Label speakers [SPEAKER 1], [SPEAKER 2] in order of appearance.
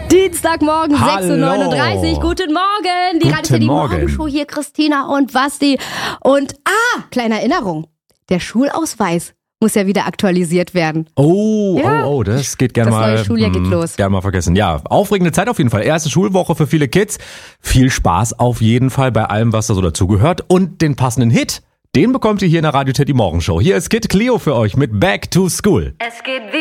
[SPEAKER 1] Dienstagmorgen,
[SPEAKER 2] Hallo.
[SPEAKER 1] 6.39 Uhr. Guten Morgen. Die
[SPEAKER 2] Guten
[SPEAKER 1] Radio Teddy
[SPEAKER 2] Morgen.
[SPEAKER 1] Morgenshow hier, Christina und Basti. Und, kleine Erinnerung. Der Schulausweis muss ja wieder aktualisiert werden.
[SPEAKER 2] Oh, das geht gerne
[SPEAKER 1] Das
[SPEAKER 2] mal.
[SPEAKER 1] neue Schuljahr geht los.
[SPEAKER 2] Gerne mal vergessen. Ja, aufregende Zeit auf jeden Fall. Erste Schulwoche für viele Kids. Viel Spaß auf jeden Fall bei allem, was da so dazugehört. Und den passenden Hit, den bekommt ihr hier in der Radio Teddy Morgenshow. Hier ist Kid Cleo für euch mit Back to School.
[SPEAKER 3] Es geht